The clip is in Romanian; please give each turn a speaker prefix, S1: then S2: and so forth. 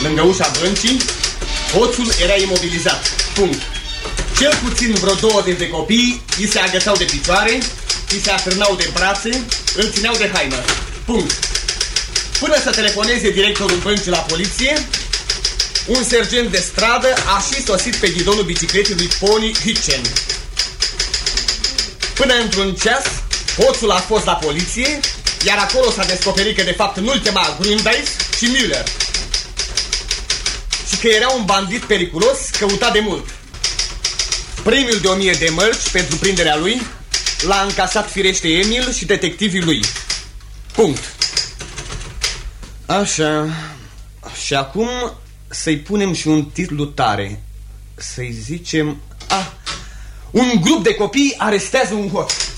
S1: Lângă ușa băncii, hoțul era imobilizat. Punct. Cel puțin vreo 20 de copii îi se agățau de picioare, îi se atârnau de brațe, îl țineau de haină. Punct. Până să telefoneze directorul băncii la poliție, un sergent de stradă a și sosit pe ghidonul bicicletei lui Pony Hitchen. Până într-un ceas, hoțul a fost la poliție, iar acolo s-a descoperit că de fapt nu-l chema Grundeis, ci Müller. Și că era un bandit periculos căutat de mult. Premiul de 1000 de mărci pentru prinderea lui l-a încasat firește Emil și detectivii lui. Punct. Așa. Și acum să-i punem și un titlu tare. Să-i zicem... un grup de copii arestează un hoț.